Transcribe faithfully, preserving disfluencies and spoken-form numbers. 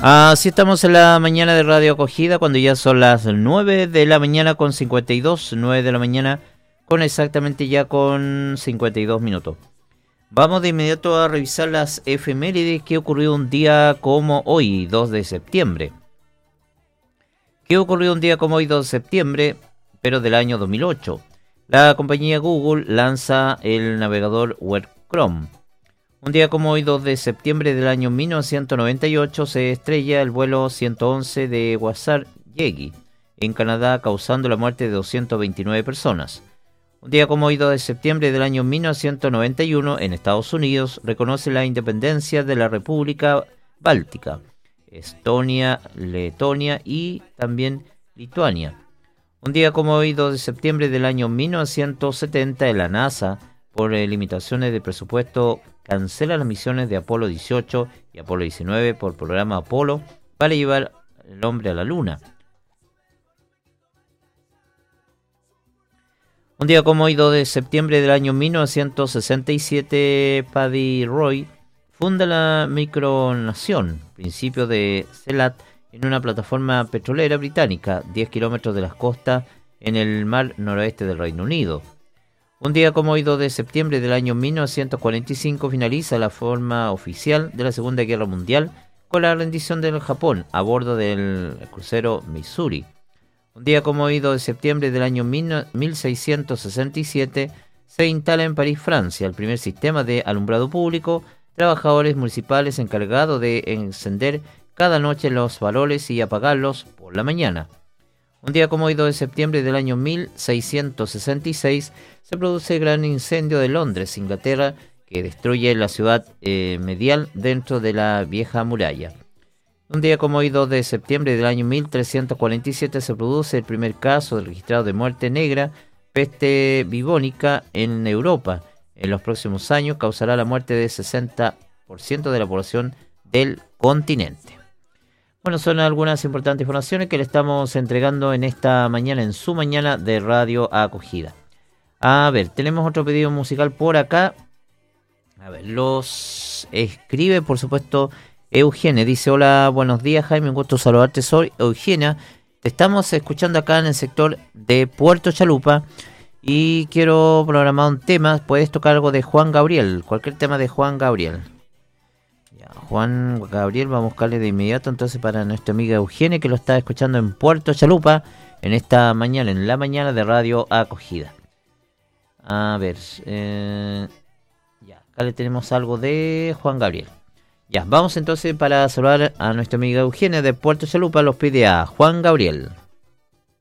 Así estamos en la mañana de Radio Acogida, cuando ya son las nueve de la mañana con cincuenta y dos, nueve de la mañana con exactamente ya con cincuenta y dos minutos. Vamos de inmediato a revisar las efemérides que ocurrió un día como hoy, dos de septiembre. ¿Qué ocurrió un día como hoy, dos de septiembre, pero del año dos mil ocho? La compañía Google lanza el navegador web Chrome. Un día como hoy, dos de septiembre del año mil novecientos noventa y ocho, se estrella el vuelo ciento once de Wasar-Yegi en Canadá, causando la muerte de doscientas veintinueve personas. Un día como hoy, dos de septiembre del año mil novecientos noventa y uno, en Estados Unidos, reconoce la independencia de la República Báltica, Estonia, Letonia y también Lituania. Un día como hoy, dos de septiembre del año mil novecientos setenta, la NASA, por limitaciones de presupuesto, cancela las misiones de Apolo dieciocho y Apolo diecinueve por programa Apolo para llevar el hombre a la Luna. Un día como hoy, dos de septiembre del año mil novecientos sesenta y siete, Paddy Roy funda la Micronación, principio de Celat, en una plataforma petrolera británica, diez kilómetros de las costas en el mar noroeste del Reino Unido. Un día como hoy, dos de septiembre del año mil novecientos cuarenta y cinco, finaliza la forma oficial de la Segunda Guerra Mundial con la rendición del Japón a bordo del crucero Missouri. Un día como hoy, dos de septiembre del año mil seiscientos sesenta y siete, se instala en París, Francia, el primer sistema de alumbrado público, trabajadores municipales encargados de encender cada noche los faroles y apagarlos por la mañana. Un día como hoy, dos de septiembre del año mil seiscientos sesenta y seis, se produce el gran incendio de Londres, Inglaterra, que destruye la ciudad eh, medial dentro de la vieja muralla. Un día como hoy, dos de septiembre del año mil trescientos cuarenta y siete, se produce el primer caso registrado de muerte negra, peste bubónica, en Europa. En los próximos años causará la muerte de sesenta por ciento de la población del continente. Bueno, son algunas importantes informaciones que le estamos entregando en esta mañana, en su mañana de Radio Acogida. A ver, tenemos otro pedido musical por acá. A ver, los escribe, por supuesto, Eugenia. Dice: hola, buenos días, Jaime, un gusto saludarte. Soy Eugenia. Te estamos escuchando acá en el sector de Puerto Chalupa y quiero programar un tema. Puedes tocar algo de Juan Gabriel, cualquier tema de Juan Gabriel. Juan Gabriel, vamos a buscarle de inmediato entonces para nuestra amiga Eugenia, que lo está escuchando en Puerto Chalupa en esta mañana, en la mañana de Radio Acogida. A ver, eh, ya, acá le tenemos algo de Juan Gabriel. Ya, vamos entonces para saludar a nuestra amiga Eugenia de Puerto Chalupa, los pide a Juan Gabriel.